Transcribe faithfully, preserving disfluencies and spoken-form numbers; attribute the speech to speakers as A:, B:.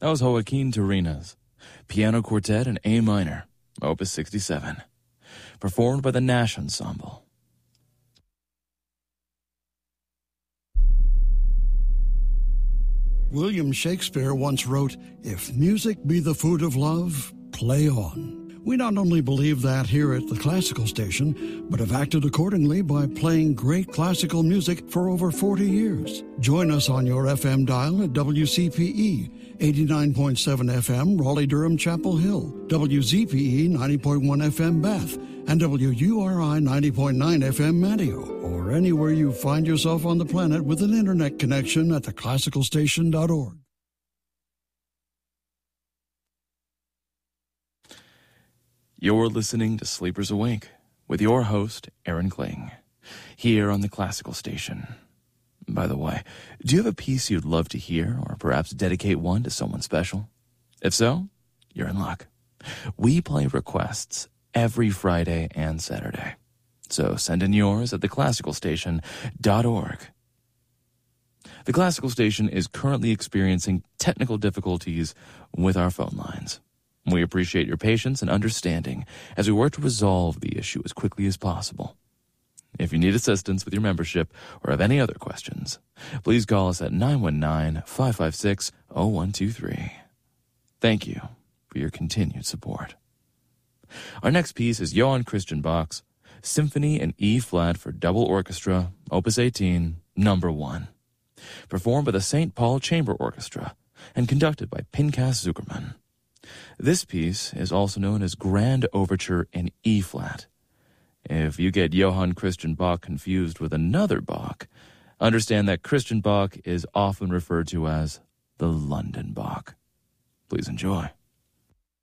A: That was Joaquin Turina's Piano Quartet in A minor, Opus sixty-seven, performed by the Nash Ensemble.
B: William Shakespeare once wrote, "If music be the food of love, play on." We not only believe that here at the Classical Station, but have acted accordingly by playing great classical music for over forty years. Join us on your F M dial at W C P E, eighty-nine point seven F M, Raleigh-Durham, Chapel Hill, W Z P E, ninety point one F M, Bath, and W U R I, ninety point nine F M, Manteo, or anywhere you find yourself on the planet with an internet connection at the classical station dot org.
A: You're listening to Sleepers Awake with your host, Aaron Kling, here on the Classical Station. By the way, do you have a piece you'd love to hear, or perhaps dedicate one to someone special? If so, you're in luck. We play requests every Friday and Saturday, so send in yours at the classical station dot org. The Classical Station is currently experiencing technical difficulties with our phone lines. We appreciate your patience and understanding as we work to resolve the issue as quickly as possible. If you need assistance with your membership or have any other questions, please call us at nine one nine, five five six, zero one two three. Thank you for your continued support. Our next piece is Johann Christian Bach's Symphony in E-flat for Double Orchestra, Opus eighteen, Number one, performed by the Saint Paul Chamber Orchestra and conducted by Pinchas Zukerman. This piece is also known as Grand Overture in E-flat. If you get Johann Christian Bach confused with another Bach, understand that Christian Bach is often referred to as the London Bach. Please enjoy.